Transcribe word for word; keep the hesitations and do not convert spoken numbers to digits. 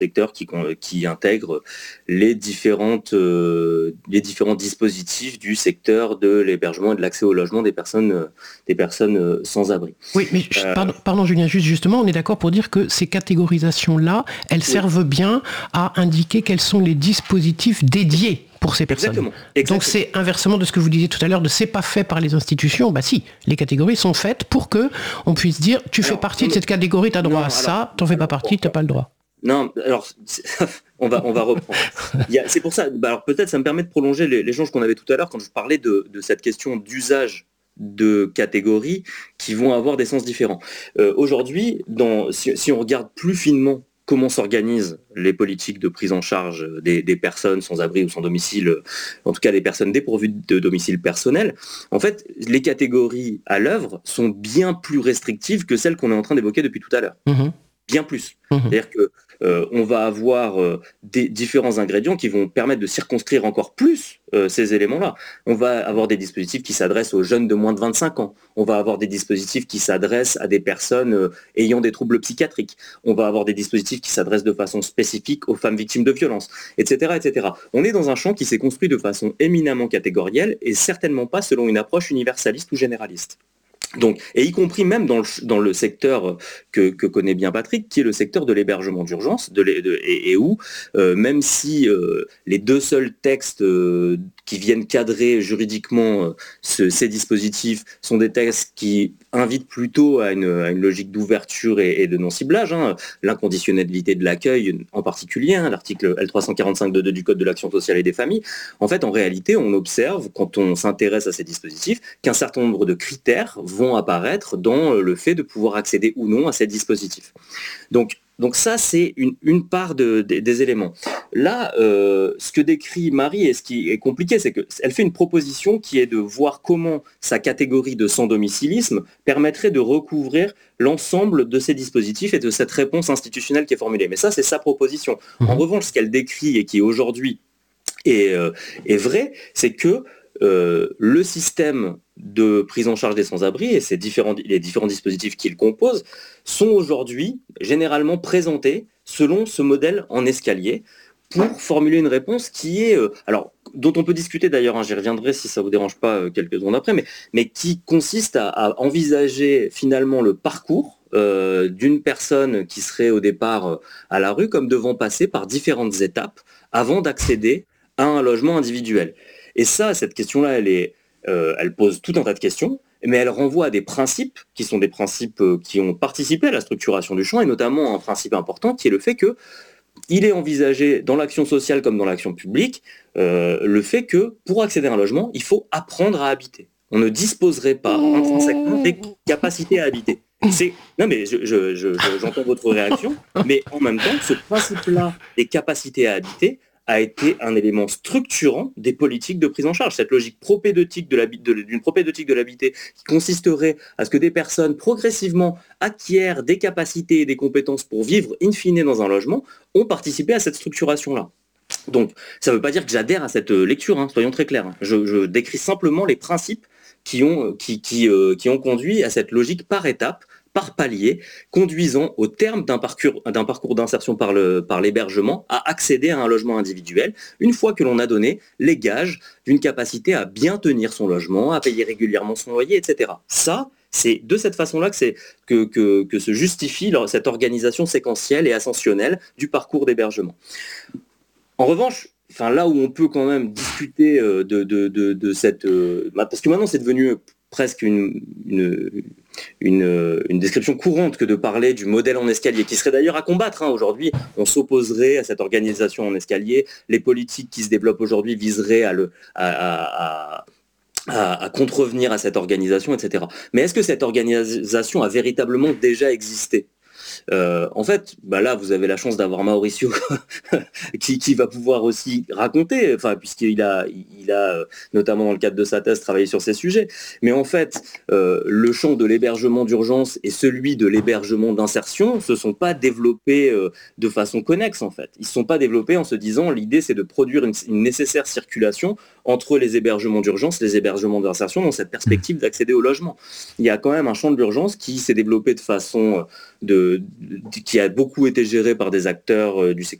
secteur qui, qui intègre les, différentes, euh, les différents dispositifs du secteur de l'hébergement et de l'accès au logement des personnes, des personnes sans abri. Oui, mais euh, pardon, pardon Julien, juste justement, on est d'accord pour dire que ces catégorisations-là, elles oui. servent bien à indiquer quels sont les dispositifs dédiés pour ces personnes. Exactement. Exactement. Donc c'est inversement de ce que vous disiez tout à l'heure, de c'est pas fait par les institutions. Bah si, les catégories sont faites pour que on puisse dire tu alors, fais partie non, de cette catégorie, tu as droit non, à ça, t'en fais pas partie, tu n'as pas le droit. Non, alors on va on va reprendre. Il y a, c'est pour ça. Bah alors peut-être ça me permet de prolonger l'échange qu'on avait tout à l'heure quand je parlais de, de cette question d'usage de catégories qui vont avoir des sens différents. Euh, aujourd'hui, dans, si, si on regarde plus finement comment s'organisent les politiques de prise en charge des, des personnes sans abri ou sans domicile, en tout cas des personnes dépourvues de domicile personnel, en fait, les catégories à l'œuvre sont bien plus restrictives que celles qu'on est en train d'évoquer depuis tout à l'heure. Mmh. Bien plus. Mmh. C'est-à-dire que euh, on va avoir euh, des différents ingrédients qui vont permettre de circonscrire encore plus euh, ces éléments-là. On va avoir des dispositifs qui s'adressent aux jeunes de moins de vingt-cinq ans. On va avoir des dispositifs qui s'adressent à des personnes euh, ayant des troubles psychiatriques. On va avoir des dispositifs qui s'adressent de façon spécifique aux femmes victimes de violences, et cetera, et cetera. On est dans un champ qui s'est construit de façon éminemment catégorielle et certainement pas selon une approche universaliste ou généraliste. Donc, et y compris même dans le, dans le secteur que, que connaît bien Patrick, qui est le secteur de l'hébergement d'urgence, de, de, et, et où, euh, même si euh, les deux seuls textes euh, qui viennent cadrer juridiquement euh, ce, ces dispositifs sont des textes qui invitent plutôt à une, à une logique d'ouverture et, et de non-ciblage, hein, l'inconditionnalité de l'accueil en particulier, hein, l'article L trois cent quarante-cinq deux du Code de l'action sociale et des familles. En fait, en réalité, on observe, quand on s'intéresse à ces dispositifs, qu'un certain nombre de critères vont apparaître dans le fait de pouvoir accéder ou non à ces dispositifs. Donc, donc ça, c'est une, une part de, de, des éléments. Là, euh, ce que décrit Marie et ce qui est compliqué, c'est qu'elle fait une proposition qui est de voir comment sa catégorie de sans-domicilisme permettrait de recouvrir l'ensemble de ces dispositifs et de cette réponse institutionnelle qui est formulée. Mais ça, c'est sa proposition. Mmh. En revanche, ce qu'elle décrit et qui aujourd'hui est, euh, est vrai, c'est que Euh, le système de prise en charge des sans-abri et ces différents, les différents dispositifs qui le composent sont aujourd'hui généralement présentés selon ce modèle en escalier pour formuler une réponse qui est, euh, alors dont on peut discuter d'ailleurs, hein, j'y reviendrai si ça vous dérange pas euh, quelques secondes après, mais, mais qui consiste à, à envisager finalement le parcours euh, d'une personne qui serait au départ euh, à la rue comme devant passer par différentes étapes avant d'accéder à un logement individuel. Et ça, cette question-là, elle, est, euh, elle pose tout un tas de questions, mais elle renvoie à des principes qui sont des principes qui ont participé à la structuration du champ, et notamment un principe important qui est le fait qu'il est envisagé dans l'action sociale comme dans l'action publique, euh, le fait que pour accéder à un logement, il faut apprendre à habiter. On ne disposerait pas intrinsèquement des capacités à habiter. C'est... Non mais je, je, je, j'entends votre réaction, mais en même temps, ce principe-là des capacités à habiter a été un élément structurant des politiques de prise en charge. Cette logique propédeutique de de, d'une propédeutique de l'habité qui consisterait à ce que des personnes progressivement acquièrent des capacités et des compétences pour vivre in fine dans un logement ont participé à cette structuration-là. Donc, ça ne veut pas dire que j'adhère à cette lecture, hein, soyons très clairs. Je, je décris simplement les principes qui ont, qui, qui, euh, qui ont conduit à cette logique par étapes, par palier, conduisant au terme d'un parcours, d'un parcours d'insertion par, le, par l'hébergement à accéder à un logement individuel, une fois que l'on a donné les gages d'une capacité à bien tenir son logement, à payer régulièrement son loyer, et cetera. Ça, c'est de cette façon-là que, c'est, que, que, que se justifie cette organisation séquentielle et ascensionnelle du parcours d'hébergement. En revanche, enfin, là où on peut quand même discuter de, de, de, de cette... Parce que maintenant, c'est devenu presque une... une Une, une description courante que de parler du modèle en escalier, qui serait d'ailleurs à combattre. Hein. Aujourd'hui, on s'opposerait à cette organisation en escalier. Les politiques qui se développent aujourd'hui viseraient à, le, à, à, à, à contrevenir à cette organisation, et cetera. Mais est-ce que cette organisation a véritablement déjà existé ? Euh, en fait, bah là, vous avez la chance d'avoir Mauricio qui, qui va pouvoir aussi raconter, enfin, puisqu'il a, il a, notamment dans le cadre de sa thèse, travaillé sur ces sujets. Mais en fait, euh, le champ de l'hébergement d'urgence et celui de l'hébergement d'insertion ne se sont pas développés euh, de façon connexe, en fait. Ils ne se sont pas développés en se disant, l'idée, c'est de produire une, une nécessaire circulation entre les hébergements d'urgence et les hébergements d'insertion dans cette perspective d'accéder au logement. Il y a quand même un champ de l'urgence qui s'est développé de façon... de qui a beaucoup été géré par des acteurs du secteur